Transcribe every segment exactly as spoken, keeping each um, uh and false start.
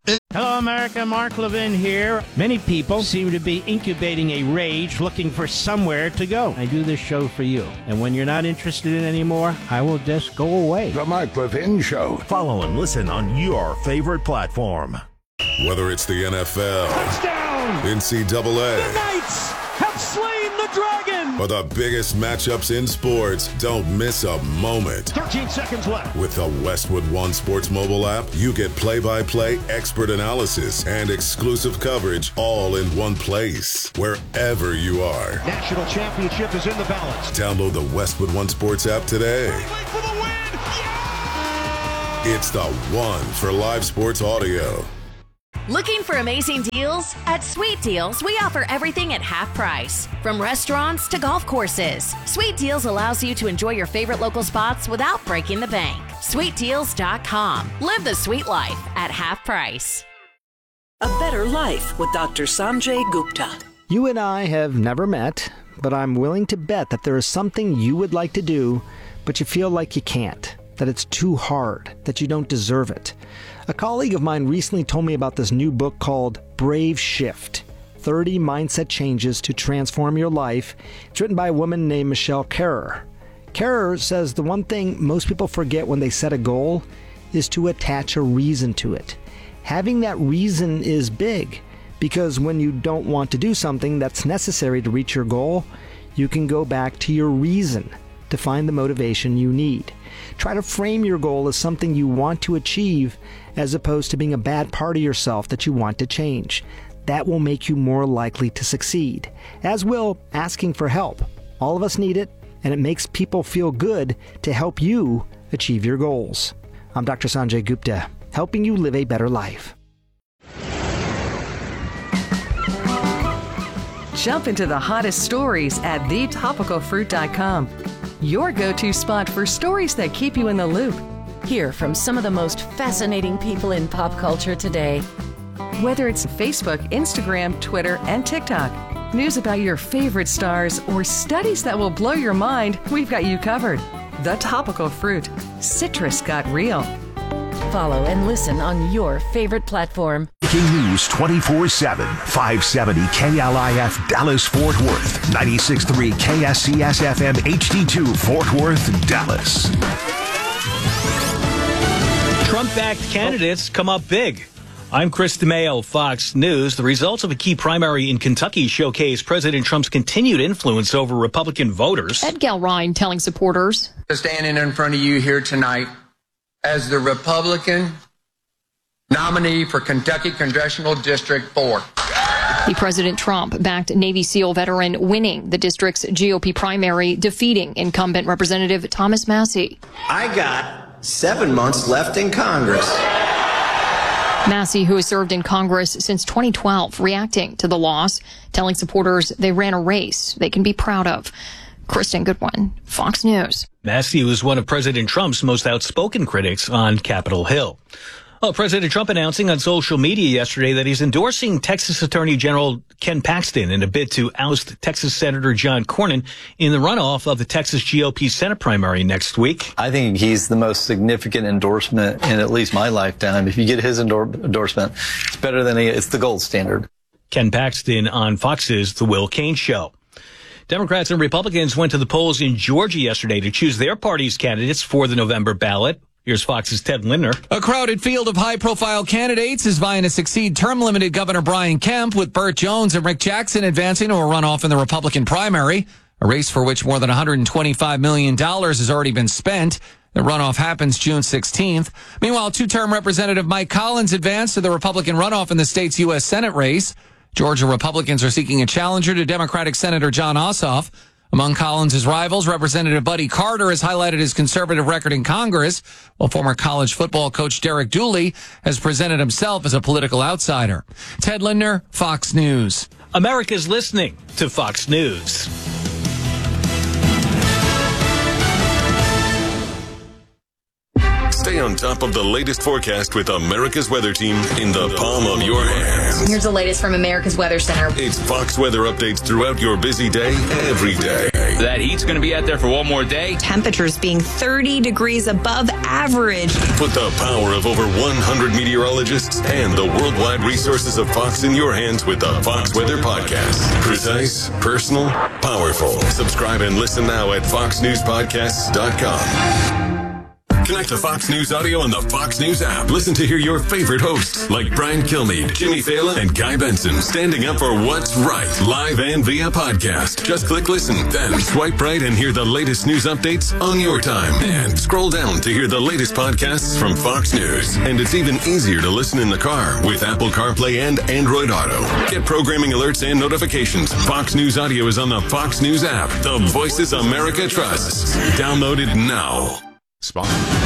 Hello, America. Mark Levin here. Many people seem to be incubating a rage looking for somewhere to go. I do this show for you. And when you're not interested in it anymore, I will just go away. The Mark Levin Show. Follow and listen on your favorite platform. Whether it's the N F L, Touchdown! N C double A, the Knights have slain the dragon, or the biggest matchups in sports, don't miss a moment. thirteen seconds left. With the Westwood One Sports mobile app, you get play-by-play expert analysis and exclusive coverage all in one place, wherever you are. National championship is in the balance. Download the Westwood One Sports app today. For the win! Yeah! It's the one for live sports audio. Looking for amazing deals? At Sweet Deals, we offer everything at half price. From restaurants to golf courses, Sweet Deals allows you to enjoy your favorite local spots without breaking the bank. sweet deals dot com. Live the sweet life at half price. A Better Life with Doctor Sanjay Gupta. You and I have never met, but I'm willing to bet that there is something you would like to do, but you feel like you can't, that it's too hard, that you don't deserve it. A colleague of mine recently told me about this new book called Brave Shift, thirty Mindset Changes to Transform Your Life. It's written by a woman named Michelle Kerrer. Kerrer says the one thing most people forget when they set a goal is to attach a reason to it. Having that reason is big, because when you don't want to do something that's necessary to reach your goal, you can go back to your reason to find the motivation you need. Try to frame your goal as something you want to achieve as opposed to being a bad part of yourself that you want to change. That will make you more likely to succeed, as will asking for help. All of us need it, and it makes people feel good to help you achieve your goals. I'm Doctor Sanjay Gupta, helping you live a better life. Jump into the hottest stories at the topical fruit dot com. Your go-to spot for stories that keep you in the loop. Hear from some of the most fascinating people in pop culture today. Whether it's Facebook, Instagram, Twitter, and TikTok, news about your favorite stars, or studies that will blow your mind, we've got you covered. The Topical Fruit. Citrus got real. Follow and listen on your favorite platform. Breaking news twenty-four seven. five seventy K L I F Dallas Fort Worth. ninety-six point three K S C S F M H D two Fort Worth, Dallas. Trump-backed candidates come up big. I'm Chris DeMaio, Fox News. The results of a key primary in Kentucky showcase President Trump's continued influence over Republican voters. Ed Galrine telling supporters, standing in front of you here tonight as the Republican nominee for Kentucky Congressional District four. The President Trump-backed Navy SEAL veteran winning the district's G O P primary, defeating incumbent Representative Thomas Massie. I got seven months left in Congress. Massie, who has served in Congress since twenty twelve, reacting to the loss, telling supporters they ran a race they can be proud of. Kristen Goodwin, Fox News. Massie was one of President Trump's most outspoken critics on Capitol Hill. Well, President Trump announcing on social media yesterday that he's endorsing Texas Attorney General Ken Paxton in a bid to oust Texas Senator John Cornyn in the runoff of the Texas G O P Senate primary next week. I think he's the most significant endorsement in at least my lifetime. If you get his endor- endorsement, it's better than he, it's the gold standard. Ken Paxton on Fox's The Will Cain Show. Democrats and Republicans went to the polls in Georgia yesterday to choose their party's candidates for the November ballot. Here's Fox's Ted Lindner. A crowded field of high-profile candidates is vying to succeed term-limited Governor Brian Kemp, with Burt Jones and Rick Jackson advancing to a runoff in the Republican primary, a race for which more than one hundred twenty-five million dollars has already been spent. The runoff happens June sixteenth. Meanwhile, two-term Representative Mike Collins advanced to the Republican runoff in the state's U S Senate race. Georgia Republicans are seeking a challenger to Democratic Senator Jon Ossoff. Among Collins' rivals, Representative Buddy Carter has highlighted his conservative record in Congress, while former college football coach Derek Dooley has presented himself as a political outsider. Ted Lindner, Fox News. America's listening to Fox News. Stay on on top of the latest forecast with America's Weather Team in the palm of your hands. Here's the latest from America's Weather Center. It's Fox weather updates throughout your busy day, every day. That heat's going to be out there for one more day. Temperatures being thirty degrees above average. Put the power of over one hundred meteorologists and the worldwide resources of Fox in your hands with the Fox Weather Podcast. Precise, personal, powerful. Subscribe and listen now at fox news podcasts dot com. Connect to Fox News Audio on the Fox News app. Listen to hear your favorite hosts like Brian Kilmeade, Jimmy Fallon, and Guy Benson standing up for what's right, live and via podcast. Just click listen, then swipe right and hear the latest news updates on your time. And scroll down to hear the latest podcasts from Fox News. And it's even easier to listen in the car with Apple CarPlay and Android Auto. Get programming alerts and notifications. Fox News Audio is on the Fox News app. The voices America trusts. Download it now. Spot.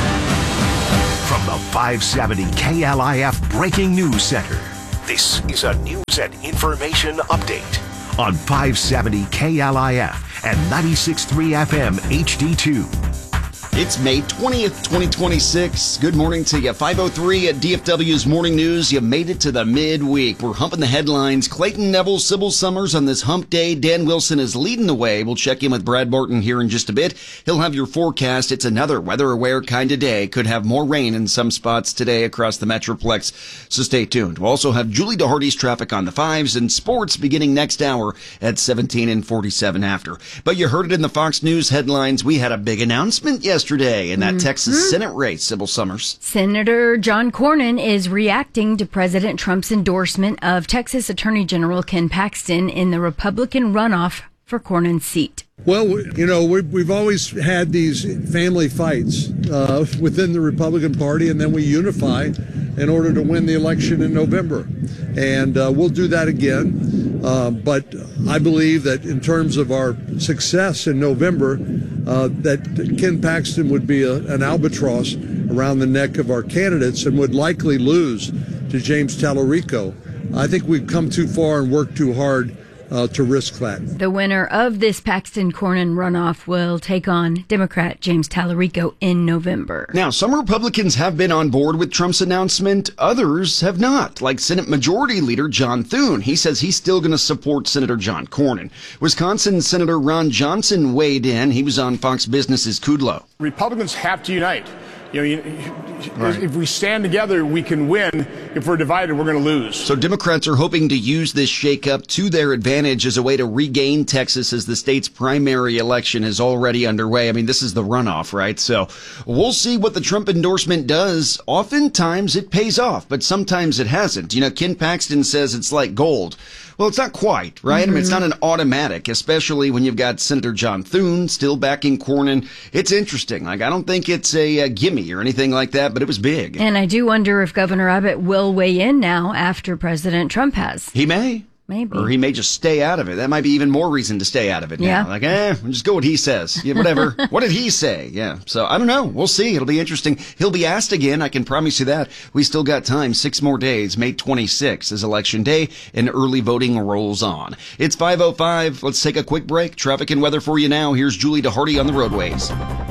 From the five seventy K L I F Breaking News Center, this is a news and information update on five seventy K L I F and ninety-six point three F M H D two. It's May twentieth, twenty twenty-six. Good morning to you. five oh three at D F W's Morning News. You made it to the midweek. We're humping the headlines. Clayton Neville, Sybil Summers on this hump day. Dan Wilson is leading the way. We'll check in with Brad Barton here in just a bit. He'll have your forecast. It's another weather-aware kind of day. Could have more rain in some spots today across the Metroplex, so stay tuned. We'll also have Julie DeHardy's traffic on the fives and sports beginning next hour at seventeen and forty-seven after. But you heard it in the Fox News headlines. We had a big announcement yesterday. Yesterday in that mm-hmm. Texas Senate race, Sybil Summers. Senator John Cornyn is reacting to President Trump's endorsement of Texas Attorney General Ken Paxton in the Republican runoff for Cornyn's seat. Well, you know, we've, we've always had these family fights uh, within the Republican Party, and then we unify in order to win the election in November. And uh, we'll do that again. Uh, but I believe that in terms of our success in November, uh, that Ken Paxton would be a, an albatross around the neck of our candidates and would likely lose to James Tallarico. I think we've come too far and worked too hard Uh, to risk that. The winner of this Paxton-Cornyn runoff will take on Democrat James Tallarico in November. Now, some Republicans have been on board with Trump's announcement. Others have not, like Senate Majority Leader John Thune. He says he's still going to support Senator John Cornyn. Wisconsin Senator Ron Johnson weighed in. He was on Fox Business's Kudlow. Republicans have to unite. You know, you, right. If we stand together, we can win. If we're divided, we're going to lose. So Democrats are hoping to use this shakeup to their advantage as a way to regain Texas as the state's primary election is already underway. I mean, this is the runoff, right? So we'll see what the Trump endorsement does. Oftentimes it pays off, but sometimes it hasn't. You know, Ken Paxton says it's like gold. Well, it's not quite, right? Mm-hmm. I mean, it's not an automatic, especially when you've got Senator John Thune still backing Cornyn. It's interesting. Like, I don't think it's a, a gimme or anything like that, but it was big. And I do wonder if Governor Abbott will weigh in now after President Trump has. He may. Maybe. Or he may just stay out of it. That might be even more reason to stay out of it now. Yeah. Like, eh, we'll just go what he says. Yeah, whatever. What did he say? Yeah. So, I don't know. We'll see. It'll be interesting. He'll be asked again. I can promise you that. We still got time. Six more days. May twenty-sixth is Election Day, and early voting rolls on. It's five oh five. Let's take a quick break. Traffic and weather for you now. Here's Julie DeHardy on the roadways.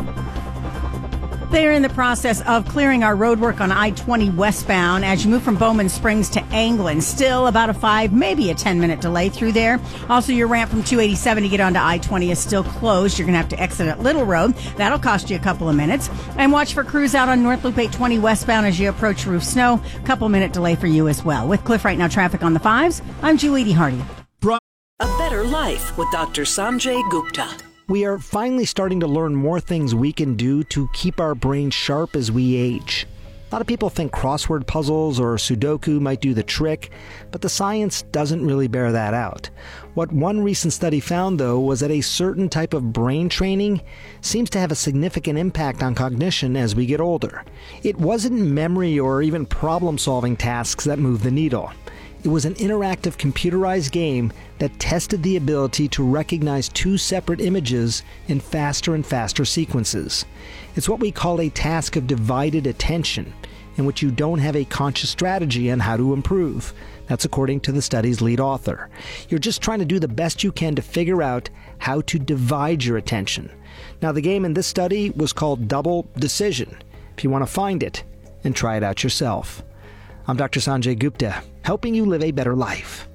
They're in the process of clearing our roadwork on I twenty westbound as you move from Bowman Springs to Anglin. Still about a five, maybe a ten-minute delay through there. Also, your ramp from two eighty-seven to get onto I twenty is still closed. You're going to have to exit at Little Road. That'll cost you a couple of minutes. And watch for crews out on North Loop eight twenty westbound as you approach Roof Snow. Couple-minute delay for you as well. With Cliff Right Now traffic on the fives, I'm Julie DeHardy. A Better Life with Doctor Sanjay Gupta. We are finally starting to learn more things we can do to keep our brains sharp as we age. A lot of people think crossword puzzles or Sudoku might do the trick, but the science doesn't really bear that out. What one recent study found, though, was that a certain type of brain training seems to have a significant impact on cognition as we get older. It wasn't memory or even problem-solving tasks that moved the needle. It was an interactive computerized game that tested the ability to recognize two separate images in faster and faster sequences. It's what we call a task of divided attention, in which you don't have a conscious strategy on how to improve. That's according to the study's lead author. You're just trying to do the best you can to figure out how to divide your attention. Now, the game in this study was called Double Decision. if you want to find it and try it out yourself. I'm Doctor Sanjay Gupta, helping you live a better life.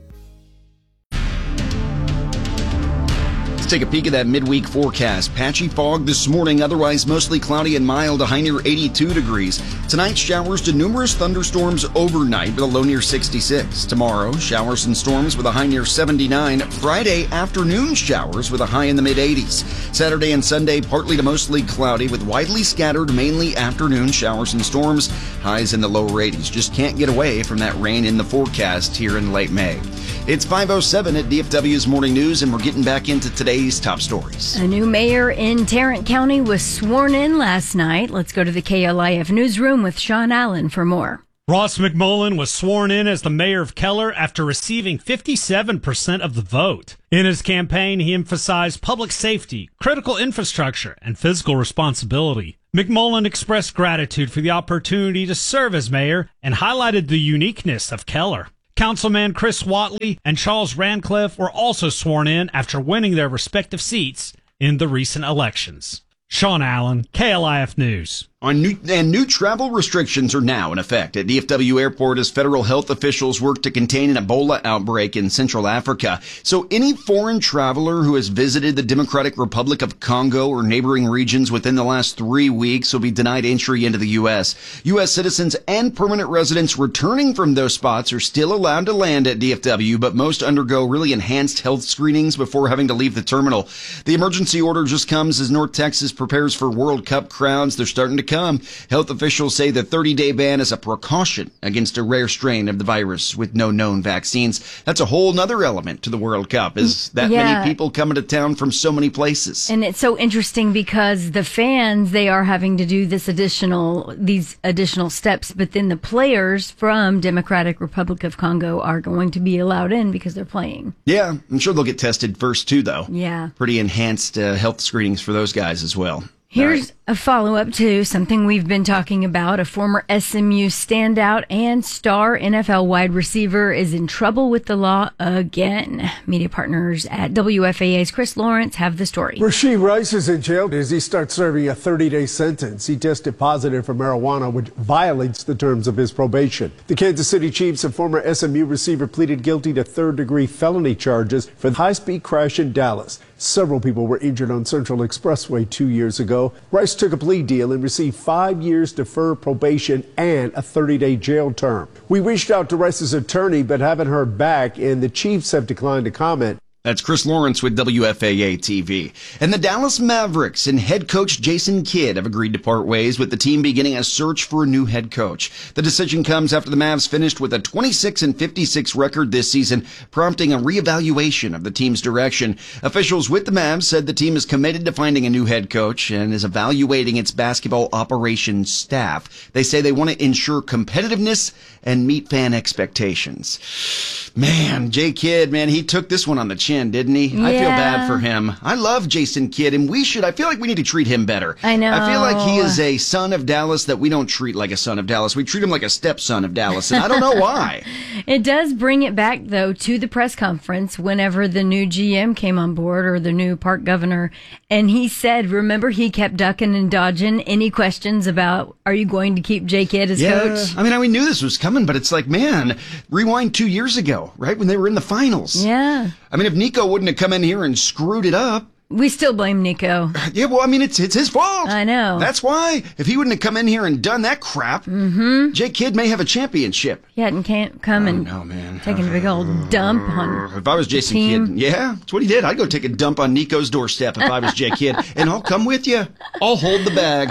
Take a peek at that midweek forecast. Patchy fog this morning, otherwise mostly cloudy and mild, a high near eighty-two degrees. Tonight, showers to numerous thunderstorms overnight with a low near sixty-six. Tomorrow, showers and storms with a high near seventy-nine. Friday, afternoon showers with a high in the mid-eighties. Saturday and Sunday, partly to mostly cloudy with widely scattered, mainly afternoon showers and storms. Highs in the lower eighties. Just can't get away from that rain in the forecast here in late May. It's five oh seven at D F W's Morning News, and we're getting back into today's top stories. A new mayor in Tarrant County was sworn in last night. Let's go to the K L I F newsroom with Sean Allen for more. Ross McMullen was sworn in as the mayor of Keller after receiving fifty-seven percent of the vote. In his campaign, he emphasized public safety, critical infrastructure, and fiscal responsibility. McMullen expressed gratitude for the opportunity to serve as mayor and highlighted the uniqueness of Keller. Councilman Chris Watley and Charles Radcliffe were also sworn in after winning their respective seats in the recent elections. Sean Allen, K L I F News. On new, and new travel restrictions are now in effect at D F W Airport as federal health officials work to contain an Ebola outbreak in Central Africa. So any foreign traveler who has visited the Democratic Republic of Congo or neighboring regions within the last three weeks will be denied entry into the U S. U S citizens and permanent residents returning from those spots are still allowed to land at D F W, but most undergo really enhanced health screenings before having to leave the terminal. The emergency order just comes as North Texas prepares for World Cup crowds. They're starting to come. Health officials say the thirty-day ban is a precaution against a rare strain of the virus with no known vaccines. That's a whole nother element to the World Cup, is that Yeah. many people coming to town from so many places. And it's so interesting because the fans, they are having to do this additional, these additional steps, but then the players from Democratic Republic of Congo are going to be allowed in because they're playing. Yeah, I'm sure they'll get tested first too, though. Yeah. Pretty enhanced uh, health screenings for those guys as well. Here's a follow-up to something we've been talking about. A former S M U standout and star N F L wide receiver is in trouble with the law again. Media partners at W F A A's Chris Lawrence have the story. Rashee Rice is in jail as he starts serving a thirty-day sentence. He tested positive for marijuana, which violates the terms of his probation. The Kansas City Chiefs and former S M U receiver pleaded guilty to third-degree felony charges for the high-speed crash in Dallas. Several people were injured on Central Expressway two years ago. Rice took a plea deal and received five years deferred probation and a thirty-day jail term. We reached out to Rice's attorney but haven't heard back, and the Chiefs have declined to comment. That's Chris Lawrence with W F A A T V. And the Dallas Mavericks and head coach Jason Kidd have agreed to part ways, with the team beginning a search for a new head coach. The decision comes after the Mavs finished with a twenty-six and fifty-six record this season, prompting a reevaluation of the team's direction. Officials with the Mavs said the team is committed to finding a new head coach and is evaluating its basketball operations staff. They say they want to ensure competitiveness and meet fan expectations. Man, Jay Kidd, man, he took this one on the chin, didn't he? Yeah. I feel bad for him. I love Jason Kidd, and we should, I feel like we need to treat him better. I know. I feel like he is a son of Dallas that we don't treat like a son of Dallas. We treat him like a stepson of Dallas, and I don't know why. It does bring it back, though, to the press conference whenever the new G M came on board, or the new park governor, and he said, remember, he kept ducking and dodging any questions about, are you going to keep Jay Kidd as Yeah. coach? I mean, we knew this was coming, but it's like, man, rewind two years ago, right, when they were in the finals. Yeah. I mean, if Nico wouldn't have come in here and screwed it up. We still blame Nico. Yeah, well, I mean, it's it's his fault. I know. That's why. If he wouldn't have come in here and done that crap, mm-hmm. Jay Kidd may have a championship. He hadn't can't come and no, man. taking a big old dump on If I was Jason team. Kidd, yeah, that's what he did. I'd go take a dump on Nico's doorstep if I was Jay Kidd, and I'll come with you. I'll hold the bag.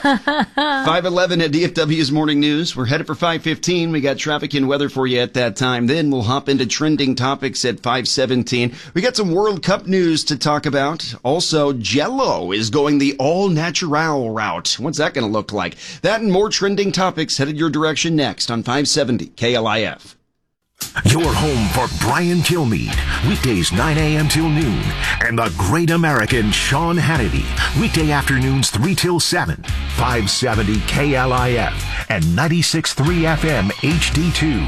five eleven at D F W's Morning News. We're headed for five fifteen. We got traffic and weather for you at that time. Then we'll hop into trending topics at five seventeen. We got some World Cup news to talk about. Also, Jell-O is going the all-natural route. What's that going to look like? That and more trending topics headed your direction next on five seventy K L I F. Your home for Brian Kilmeade, weekdays nine a.m. till noon, and the great American Sean Hannity, weekday afternoons three till seven, five seventy K L I F and ninety-six point three F M H D two.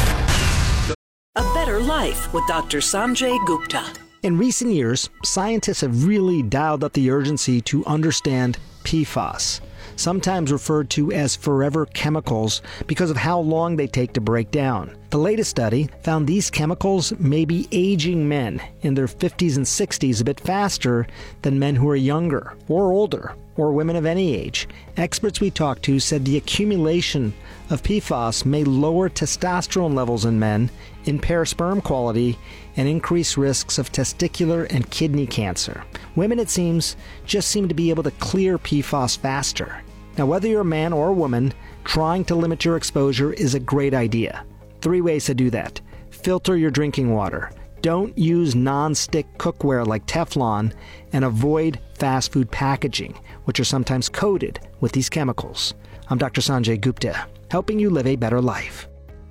A better life with Doctor Sanjay Gupta. In recent years, scientists have really dialed up the urgency to understand P FAS. sometimes referred to as forever chemicals because of how long they take to break down. The latest study found these chemicals may be aging men in their fifties and sixties a bit faster than men who are younger or older, or women of any age. Experts we talked to said the accumulation of P FAS may lower testosterone levels in men, impair sperm quality, and increase risks of testicular and kidney cancer. Women, it seems, just seem to be able to clear P FAS faster. Now, whether you're a man or a woman, trying to limit your exposure is a great idea. Three ways to do that. Filter your drinking water. Don't use non-stick cookware like Teflon, and avoid fast food packaging, which are sometimes coated with these chemicals. I'm Doctor Sanjay Gupta, helping you live a better life.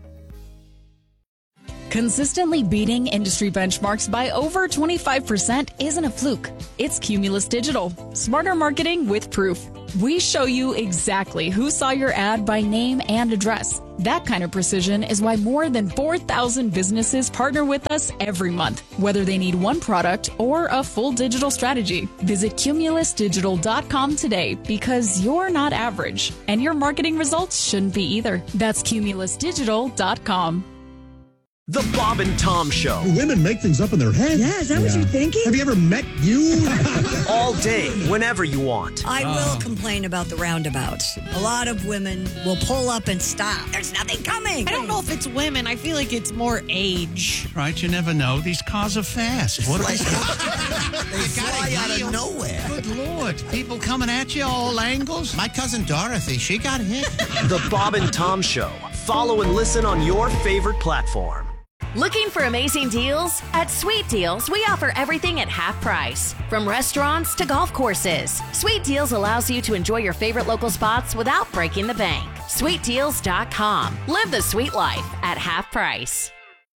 Consistently beating industry benchmarks by over twenty-five percent isn't a fluke. It's Cumulus Digital. Smarter marketing with proof. We show you exactly who saw your ad by name and address. That kind of precision is why more than four thousand businesses partner with us every month, whether they need one product or a full digital strategy. Visit Cumulus Digital dot com today, because you're not average, and your marketing results shouldn't be either. That's Cumulus Digital dot com. The Bob and Tom Show. Women make things up in their head. Yeah, is that yeah. what you're thinking? Have you ever met you? All day, whenever you want. I oh. will complain about the roundabouts. A lot of women will pull up and stop. There's nothing coming. I don't know if it's women. I feel like it's more age. Right, you never know. These cars are fast. What are they? They fly out of nowhere. Good Lord. People coming at you all angles. My cousin Dorothy, she got hit. The Bob and Tom Show. Follow and listen on your favorite platform. Looking for amazing deals? At Sweet Deals, we offer everything at half price. From restaurants to golf courses, Sweet Deals allows you to enjoy your favorite local spots without breaking the bank. Sweet Deals dot com. Live the sweet life at half price.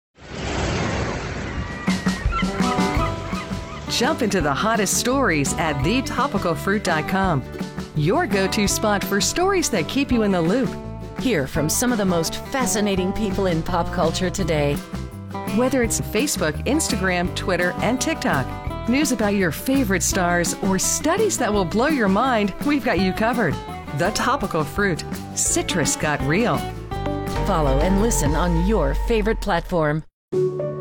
Jump into the hottest stories at the topical fruit dot com. Your go-to spot for stories that keep you in the loop. Hear from some of the most fascinating people in pop culture today. Whether it's Facebook, Instagram, Twitter, and TikTok, news about your favorite stars, or studies that will blow your mind, we've got you covered. The Topical Fruit. Citrus got real. Follow and listen on your favorite platform.